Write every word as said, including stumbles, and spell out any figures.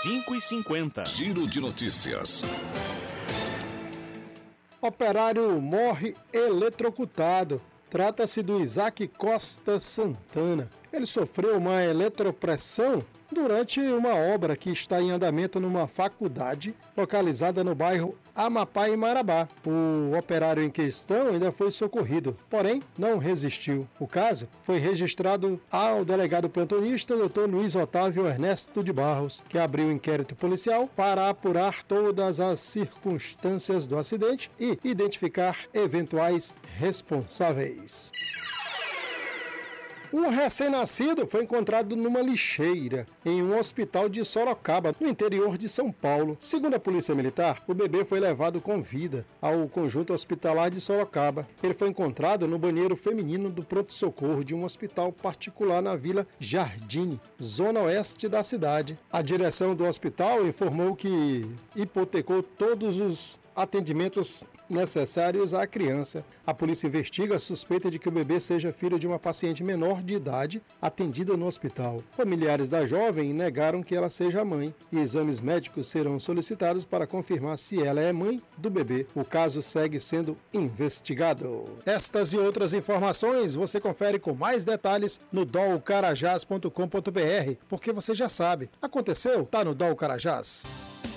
cinco e cinquenta. Giro de notícias. Operário morre eletrocutado. Trata-se do Isaac Costa Santana. Ele sofreu uma eletropressão durante uma obra que está em andamento numa faculdade localizada no bairro Amapá, em Marabá. O operário em questão ainda foi socorrido, porém não resistiu. O caso foi registrado ao delegado plantonista doutor Luiz Otávio Ernesto de Barros, que abriu inquérito policial para apurar todas as circunstâncias do acidente e identificar eventuais responsáveis. Um recém-nascido foi encontrado numa lixeira em um hospital de Sorocaba, no interior de São Paulo. Segundo a Polícia Militar, o bebê foi levado com vida ao conjunto hospitalar de Sorocaba. Ele foi encontrado no banheiro feminino do pronto-socorro de um hospital particular na Vila Jardim, zona oeste da cidade. A direção do hospital informou que hipotecou todos os atendimentos necessários à criança. A polícia investiga a suspeita de que o bebê seja filho de uma paciente menor de idade atendida no hospital. Familiares da jovem negaram que ela seja a mãe e exames médicos serão solicitados para confirmar se ela é mãe do bebê. O caso segue sendo investigado. Estas e outras informações você confere com mais detalhes no dol carajás ponto com ponto br, porque você já sabe, aconteceu, tá no Dol Carajás.